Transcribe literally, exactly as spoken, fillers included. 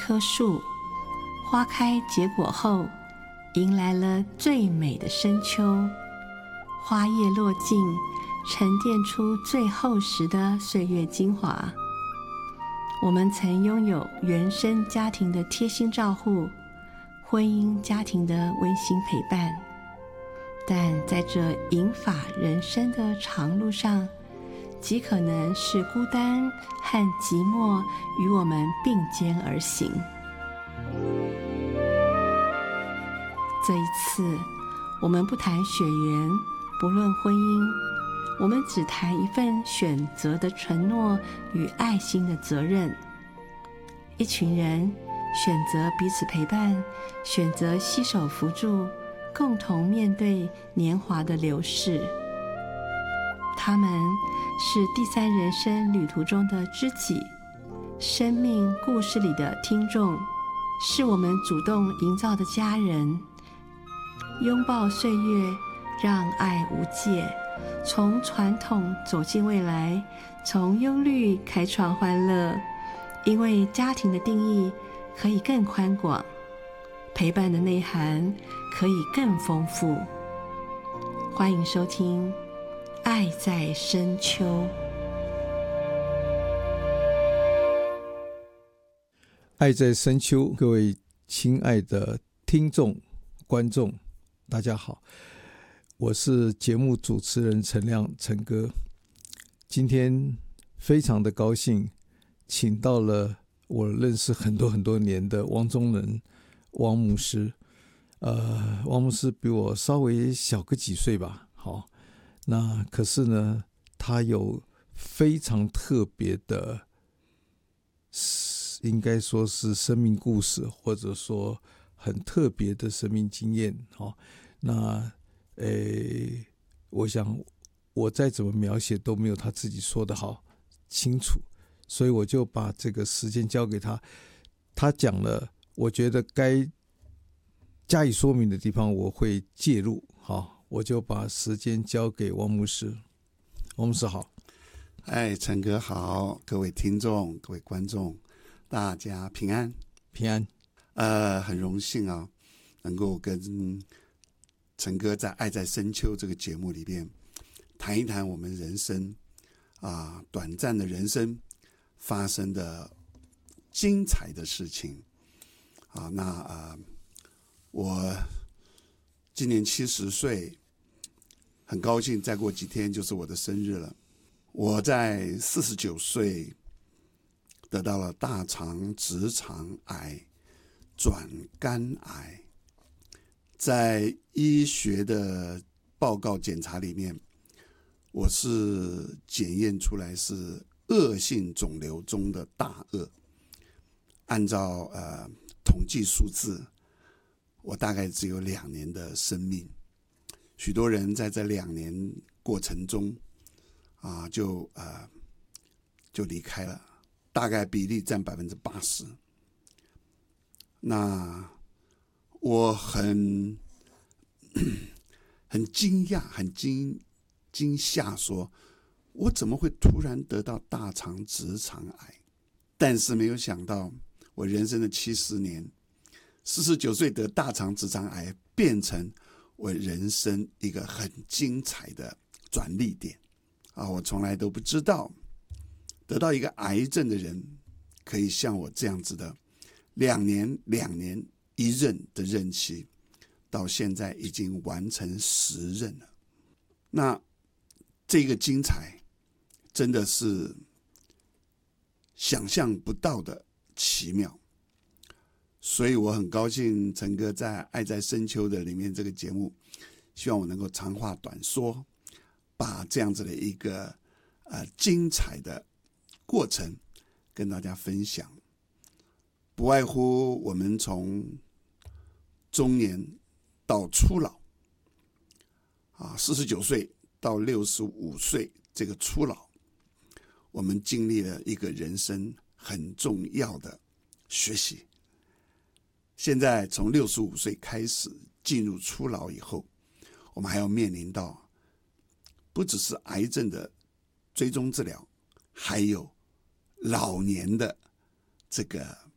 棵树，花开结果后，迎来了最美的深秋。花叶落尽，沉淀出最厚实的岁月精华。我们曾拥有原生家庭的贴心照护，婚姻家庭的温馨陪伴，但在这银发人生的长路上，极可能是孤单和寂寞与我们并肩而行。这一次，我们不谈血缘，不论婚姻，我们只谈一份选择的承诺与爱心的责任。一群人选择彼此陪伴，选择携手扶助，共同面对年华的流逝。他们是第三人生旅途中的知己，生命故事里的听众，是我们主动营造的家人。拥抱岁月，让爱无界，从传统走进未来，从忧虑开创欢乐。因为家庭的定义可以更宽广，陪伴的内涵可以更丰富。欢迎收听《爱在深秋》。 爱在深秋，各位亲爱的听众、观众，大家好，我是节目主持人陈亮，陈哥。今天非常的高兴，请到了我认识很多很多年的王宗仁王牧师。呃，王牧师比我稍微小个几岁吧，好，那可是呢，他有非常特别的，应该说是生命故事，或者说很特别的生命经验。好，那诶，我想我再怎么描写都没有他自己说的好清楚。所以我就把这个时间交给他，他讲了我觉得该加以说明的地方我会介入。好，我就把时间交给王牧师。王牧师好。 哎，陈哥好，各位听众各位观众大家平安平安。 呃，很荣幸啊，能够跟陈哥在《爱在深秋》这个节目里面谈一谈我们人生啊，短暂的人生发生的精彩的事情啊。那啊，我今年七十岁，很高兴，再过几天就是我的生日了。我在四十九岁得到了大肠直肠癌转肝癌，在医学的报告检查里面，我是检验出来是恶性肿瘤中的大恶。按照呃统计数字，我大概只有两年的生命。许多人在这两年过程中啊，就呃就离开了，大概比例占百分之八十。那我很很惊讶，很惊惊吓说，我怎么会突然得到大肠直肠癌？但是没有想到，我人生的七十年，四十九岁得大肠直肠癌，变成我人生一个很精彩的转捩点啊！我从来都不知道，得到一个癌症的人，可以像我这样子的，两年两年一任的任期，到现在已经完成十任了。那这个精彩，真的是想象不到的奇妙。所以我很高兴陈哥在《爱在深秋》的里面这个节目，希望我能够长话短说，把这样子的一个呃精彩的过程跟大家分享。不外乎我们从中年到初老啊，四十九岁到六十五岁这个初老，我们经历了一个人生很重要的学习。现在从六十五岁开始进入初老以后，我们还要面临到不只是癌症的追踪治疗，还有老年的这个